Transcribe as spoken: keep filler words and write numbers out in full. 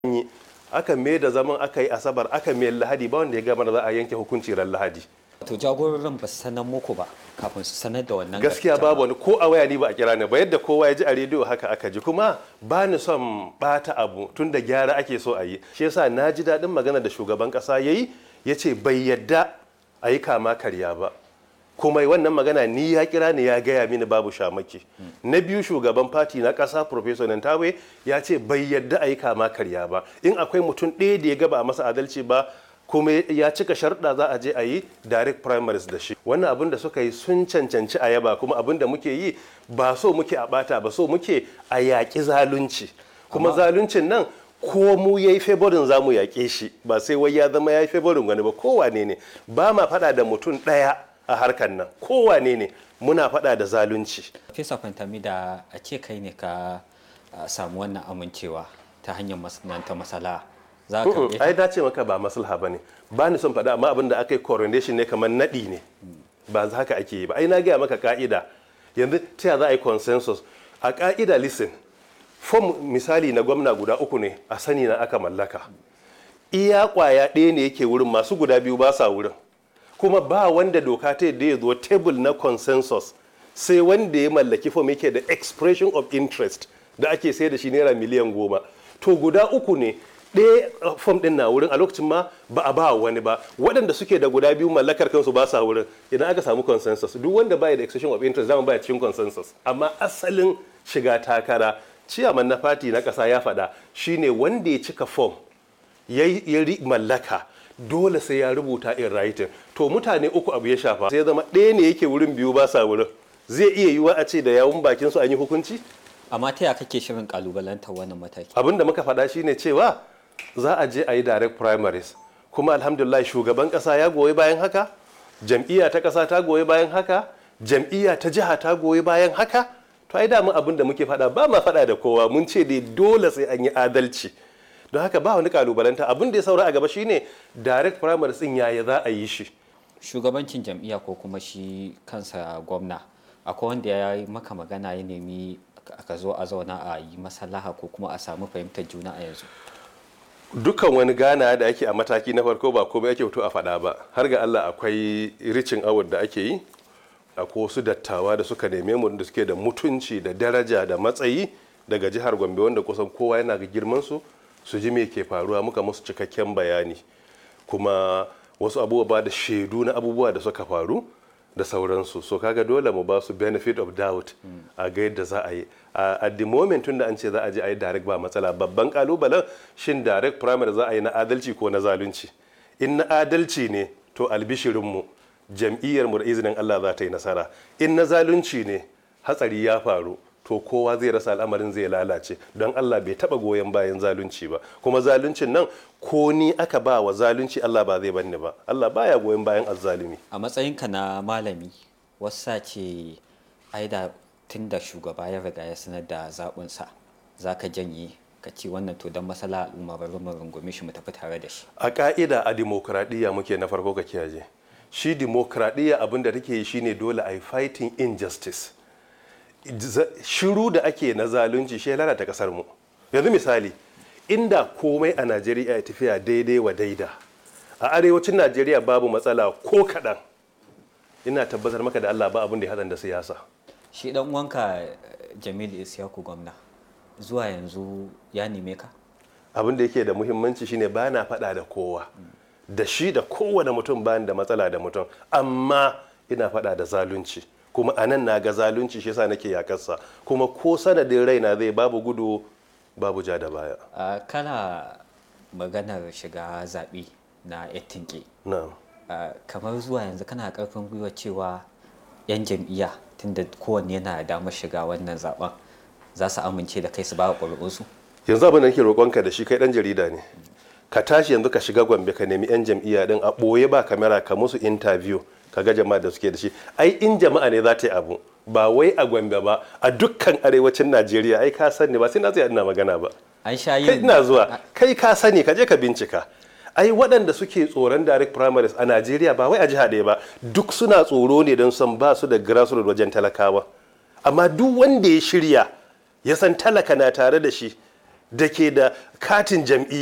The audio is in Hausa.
yi aka mai da zaman aka yi asabar aka mai lahadi ba wanda ya gama da za a yanke hukunci ran lahadi. To jagororin ba su sanar muku ba kafin su sanar da wannan gaskiya babu wani ko a waya ni ba a kira ni ba, yadda kowa ya ji a rediyo haka aka ji, kuma ba ni son bata abu tun da gyara ake so a yi. Shi yasa na ji daɗin magana da shugaban ƙasa ya yi, ya ce bai yadda a yi kama karya ba, kuma wannan magana ni ya kira ni ya gaya mini babu shamaki. Na biyu, shugaban fati na ƙasa Professor Nantawe ya ce bai yadda a yi kama karya ba, in akwai mutum ɗaya da ya gaba a masa adalci ba kuma ya cika sharɗa za a je a yi direct primaries da shi. Wannan abin da suka yi sun cancanci a yaba, kuma abin da muke yi ba so muke a bata ba, so muke a yaƙi zalunci, kuma zaluncin nan ko mu yayi favorin za mu yaƙe shi, ba sai wai ya zama yayi favorin wani ba. Kowane ne, ba ma faɗa da mutum ɗaya a harkar nan, kowane ne muna faɗa da zalunci. Fesa Fantami, da a ce kai ne ka samu wannan amincewa ta hanyar masananta masala, za ka mm ai dace maka ba maslaha bane, ba ni son faɗa, amma abin da aka yi coronation ne kamar naɗi ne, ba za haka ake yi ba. Ai na gaya maka ka'ida, yanzu ta za a yi consensus a ka'ida. Listen, form misali na gwamna guda uku ne a sani na aka mallaka, iya kwaya ɗaya ne yake wurin, masu guda biyu ba sa wurin, kuma ba wanda doka ta yadda ya zo table na consensus sai wanda ya mallaki form yake da expression of interest da ake sai da shi naira miliyan goma. To guda uku ne, ɗaya fom ɗin na wurin a lokacin ma ba a ba wani ba, waɗanda suke da guda biyu mallakar kansu ba sa wurin. Idan aka samu consensus, duk wanda baya da expression of interest zama baya cikin consensus. Amma asalin shiga takara, ciyaman na fati na ƙasa ya faɗa, shine wanda ya cika fom ya mallaka dole sai ya rubuta in writing. To mutane uku abu ya shafa, sai ya zama ɗaya ne yake wurin, biyu ba sa wurin. Zai iya yiwuwa a ce da yawun bakin su an yi hukunci. Amma ta ya kake shirin kalubalantar wannan mataki? Abin da muka faɗa shine cewa za a je a yi direct primaries, kuma alhamdulillah shugaban kasa ya goyi bayan haka, jam'iyya ta kasa ta goyi bayan haka, jam'iyya ta jiha ta goyi bayan haka. To ai damu abin da muke faɗa, ba ma faɗa da kowa, mun ce dai dole sai an yi adalci. Don haka ba wani kalubalanta, abin da ya saura a gaba shine direct primaries din yaya za a yi shi. Shugabancin jam'iyya ko kuma shi kansa gwamna, akwai wanda ya yi maka magana ya nemi ka zo a zauna a yi maslaha ko kuma a samu fahimtar juna a yanzu? Dukkan wani gana da ake a mataki na farko ba komai ake fito a faɗa ba, har ga Allah akwai ricin award da ake yi, akwai wasu dattawa da suka neme mu da suke da mutunci da daraja da matsayi daga jihar Gombe, wanda kusan kowa yana ga girman su su ji me ke faruwa, muka musu cikakken bayani, kuma wasu abubuwa da shaidu na abubuwa da suka faru da sauransu. So kaga dole mu ba su benefit of doubt a ga yadda za a yi. At the moment tun da an ce za a je a yi direct ba matsala, babban kalubalen shin direct primary za a yi na adalci ko na zalunci. In na adalci ne to albishirinmu, jam'iyyarmu da izinin Allah za ta yi nasara. In na zalunci ne hatsari ya faru, to kowa zai rasa, al'amarin zai lalace, don Allah bai taba goyon bayan zalunci ba. Kuma zaluncin nan ko ni aka ba wa zalunci, Allah ba zai banni ba, Allah baya goyon bayan azzalumi. A matsayinka na malami, wasa ce ai da tun da shugaba ya riga ya sanar da zaɓinsa, za ka janye ka ce wannan to don masala al'umma bari mu rungume shi mu tafi tare da shi? A ka'ida a dimokuraɗiyya muke, na farko ka kiyaye shi dimokuraɗiyya abin da take yi shine dole a yi fighting injustice. Shiru da ake na zalunci shi ya lalata kasar mu. Yanzu misali, inda komai a Najeriya ya tafiya daidai wa daida, a arewacin Najeriya babu matsala ko kaɗan, ina tabbatar maka da Allah ba abin da ya haɗa da siyasa. Shi dan uwanka Jamilu Isyaku gwamna zuwa yanzu ya neme ka? Abin da yake da muhimmanci shine ba na faɗa da kowa, da shi da kowane mutum bayan da matsala da mutum, amma ina faɗa da zalunci, kuma a nan na ga zalunci, shi yasa nake yakarsa, kuma ko sanadin raina zai babu gudu babu ja da baya. Uh, kana maganar shiga zaɓe na ettinke. Na'am. Uh, kamar zuwa yanzu kana ƙarfin gwiwa cewa 'yan jam'iyya tunda kowanne yana da damar shiga wannan zaben za su amince da kai su ba ƙuri'unsu? Yanzu abin da nake roƙonka da shi, kai ɗan jarida ne, ka tashi yanzu ka shiga Gombe ka nemi 'yan jam'iyya din a ɓoye ba kamera, ka musu interview ka ga jama'a da suke da shi. Ai in jama'a ne za ta yi abu, ba wai a Gombe ba, a dukkan arewacin Najeriya. Ai ka sani, ba sai na tsaya ina magana ba, an sha yin, kai ina zuwa, kai ka sani, ka je ka bincika. Ai waɗanda suke tsoron direct primaries a Najeriya ba wai a jiha ɗaya ba, duk suna tsoro ne don san ba su da grassroots wajen talakawa. Amma duk wanda ya shirya ya san talaka na tare da shi, da ke da katin jam'iyya